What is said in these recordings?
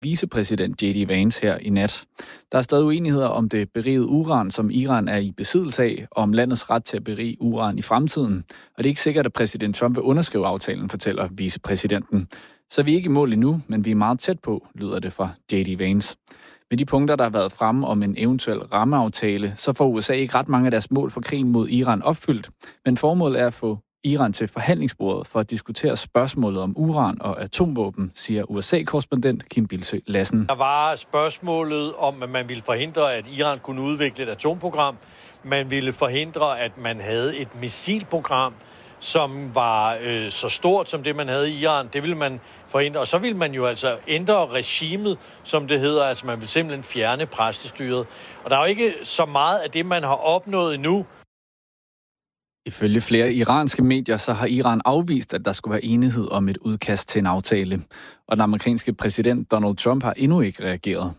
vicepræsident J.D. Vance her i nat. Der er stadig uenigheder om det berigede uran, som Iran er i besiddelse af, og om landets ret til at berige uran i fremtiden. Og det er ikke sikkert, at præsident Trump vil underskrive aftalen, fortæller vicepræsidenten. Så vi er ikke i mål endnu, men vi er meget tæt på, lyder det fra J.D. Vance. Med de punkter, der har været fremme om en eventuel rammeaftale, så får USA ikke ret mange af deres mål for krigen mod Iran opfyldt. Men formålet er at få Iran til forhandlingsbordet for at diskutere spørgsmålet om uran og atomvåben, siger USA-korrespondent Kim Bildsøe Lassen. Der var spørgsmålet om, at man ville forhindre, at Iran kunne udvikle et atomprogram. Man ville forhindre, at man havde et missilprogram, som var så stort som det, man havde i Iran. Det ville man forhindre. Og så ville man jo altså ændre regimet, som det hedder. Altså man vil simpelthen fjerne præstestyret. Og der er jo ikke så meget af det, man har opnået endnu. Ifølge flere iranske medier, så har Iran afvist, at der skulle være enighed om et udkast til en aftale. Og den amerikanske præsident Donald Trump har endnu ikke reageret.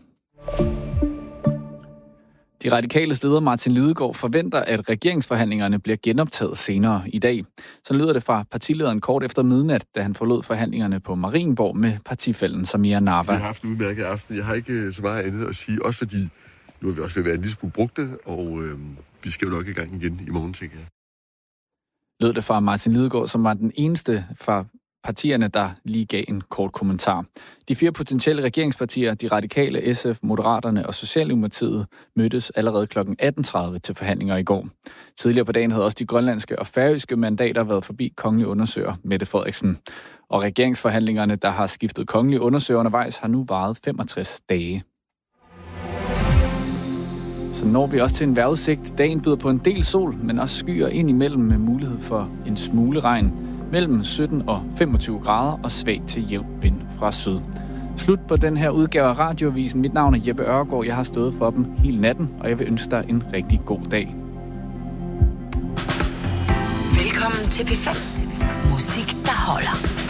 De radikale leder Martin Lidegaard forventer, at regeringsforhandlingerne bliver genoptaget senere i dag. Så lyder det fra partilederen kort efter midnat, da han forlod forhandlingerne på Marienborg med partifællen Samira Nawa. Vi har haft en udmærket aften. Jeg har ikke så meget andet at sige, også fordi nu er vi også ved at være en lille smule brugte, og vi skal jo nok i gang igen i morgen, tænker jeg. Lød det fra Martin Lidegaard, som var den eneste fra partierne, der lige gav en kort kommentar. De 4 potentielle regeringspartier, de radikale, SF, Moderaterne og Socialdemokratiet, mødtes allerede kl. 18.30 til forhandlinger i går. Tidligere på dagen havde også de grønlandske og færøske mandater været forbi kongelig undersøger Mette Frederiksen. Og regeringsforhandlingerne, der har skiftet kongelig undersøger undervejs, har nu varet 65 dage. Så når vi også til en vejrudsigt. Dagen byder på en del sol, men også skyer ind imellem med mulighed for en smule regn. Mellem 17 og 25 grader og svag til jævn vind fra syd. Slut på den her udgave af Radioavisen. Mit navn er Jeppe Ørgaard. Jeg har stået for dem hele natten, og jeg vil ønske dig en rigtig god dag. Velkommen til P5. Musik, der holder.